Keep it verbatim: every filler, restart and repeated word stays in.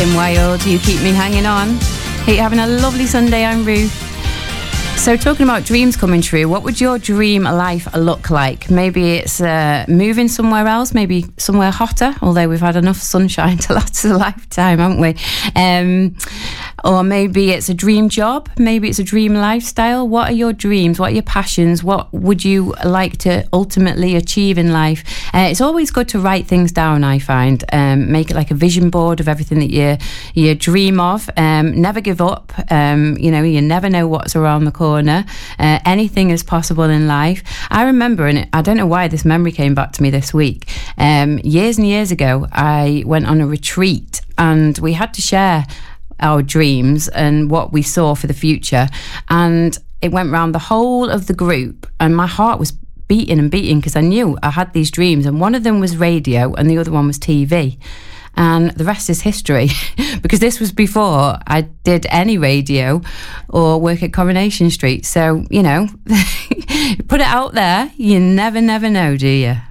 Kim Wilde, You Keep Me Hanging On. Hey, having a lovely Sunday. I'm Ruth. So talking about dreams coming true, what would your dream life look like? Maybe it's uh, moving somewhere else, maybe somewhere hotter, although we've had enough sunshine to last a lifetime, haven't we? Um, or maybe it's a dream job, maybe it's a dream lifestyle. What are your dreams? What are your passions? What would you like to ultimately achieve in life? Uh, it's always good to write things down, I find. Um, make it like a vision board of everything that you, you dream of. Um, never give up. Um, you know, you never know what's around the corner. Uh, anything is possible in life. I remember, and I don't know why this memory came back to me this week, um, years and years ago, I went on a retreat and we had to share our dreams and what we saw for the future. And it went round the whole of the group and my heart was beating and beating because I knew I had these dreams, and one of them was radio and the other one was T V. And the rest is history, because this was before I did any radio or work at Coronation Street. So, you know, put it out there. You never, never know, do you?